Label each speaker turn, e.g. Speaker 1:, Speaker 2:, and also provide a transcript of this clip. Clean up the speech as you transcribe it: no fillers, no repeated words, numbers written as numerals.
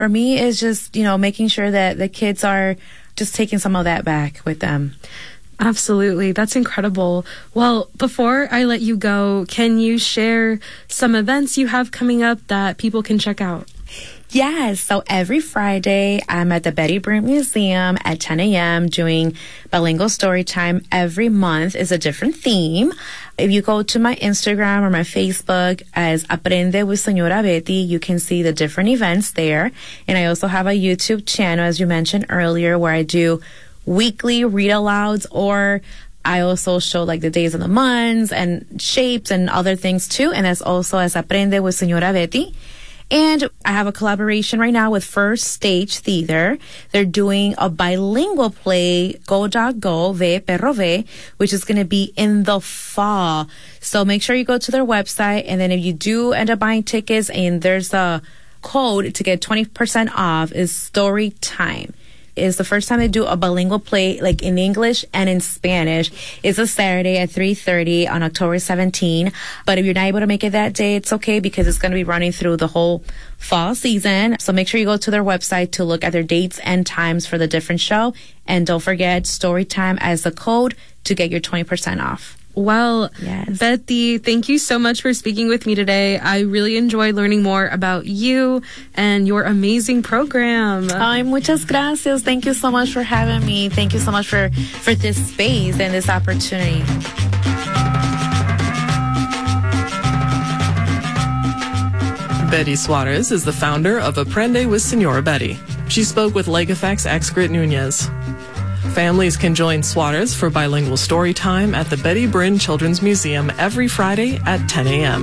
Speaker 1: For me, it's just, making sure that the kids are just taking some of that back with them.
Speaker 2: Absolutely. That's incredible. Well, before I let you go, can you share some events you have coming up that people can check out?
Speaker 1: Yes. So every Friday, I'm at the Betty Brant Museum at 10 a.m. doing bilingual story time. Every month is a different theme. If you go to my Instagram or my Facebook as Aprende with Señora Betty, you can see the different events there. And I also have a YouTube channel, as you mentioned earlier, where I do weekly read-alouds, or I also show like the days of the months and shapes and other things too. And that's also as Aprende with Señora Betty. And I have a collaboration right now with First Stage Theater. They're doing a bilingual play, Go Dog Go, Ve Perro Ve, which is going to be in the fall. So make sure you go to their website. And then if you do end up buying tickets, and there's a code to get 20% off, is Story Time. It's the first time they do a bilingual play, like in English and in Spanish. It's a Saturday at 3:30 on October 17. But if you're not able to make it that day, it's okay, because it's going to be running through the whole fall season. So make sure you go to their website to look at their dates and times for the different show. And don't forget Storytime as the code to get your 20% off.
Speaker 2: Well,
Speaker 1: yes.
Speaker 2: Betty, thank you so much for speaking with me today. I really enjoyed learning more about you and your amazing program.
Speaker 1: Ay, muchas gracias. Thank you so much for having me. Thank you so much for this space and this opportunity.
Speaker 3: Betty Suarez is the founder of Aprende with Señora Betty. She spoke with Lake Effect's Grit Nunez. Families can join Suarez for bilingual story time at the Betty Brant Children's Museum every Friday at 10 a.m.